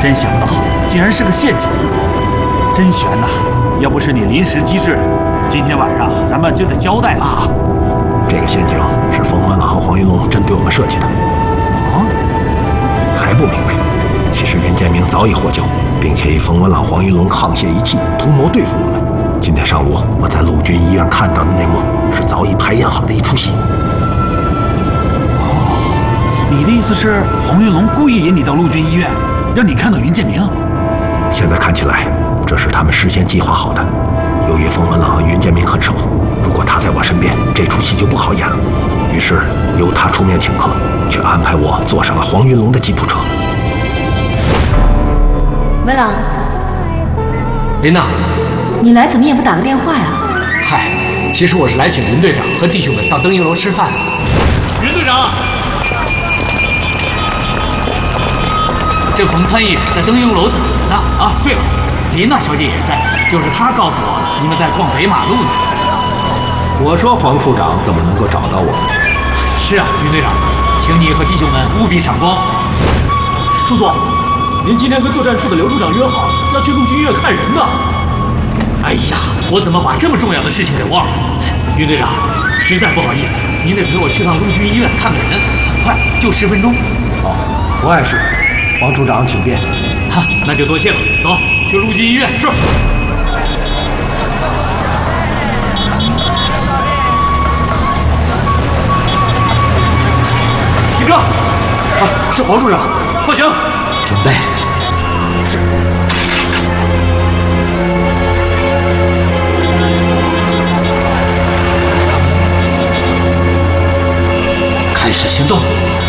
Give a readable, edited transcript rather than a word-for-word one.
真想不到，竟然是个陷阱，真悬呐！要不是你临时机智，今天晚上咱们就得交代了啊！ 这个陷阱是冯文朗和黄云龙针对我们设计的。 啊？ 还不明白？其实任建明早已获救，并且与冯文朗、黄云龙沆瀣一气，图谋对付我们。今天上午我在陆军医院看到的内幕，是早已排演好的一出戏。 哦，你的意思是黄云龙故意引你到陆军医院，让你看到云建明？ 现在看起来，这是他们事先计划好的。由于冯文朗和云建明很熟，如果他在我身边，这出戏就不好演了。于是由他出面请客，却安排我坐上了黄云龙的吉普车。 文朗， 琳娜， 你来怎么也不打个电话呀？ 嗨，其实我是来请云队长和弟兄们到灯影楼吃饭的。 云队长，这冯参议在灯影楼等着呢。啊，对了，琳娜小姐也在，就是她告诉我你们在逛北马路呢。 我说黄处长怎么能够找到我们？ 是啊，云队长，请你和弟兄们务必赏光。 处座，您今天跟作战处的刘处长约好，要去陆军医院看人的。 哎呀，我怎么把这么重要的事情给忘了？云队长，实在不好意思，您得陪我去趟陆军医院看个人，很快，就10分钟。 好，不碍事。黄处长请便。 哈，那就多谢了。走，去陆军医院。是。 李哥，啊，是黄处长，放行。 准备。是。 开始行动。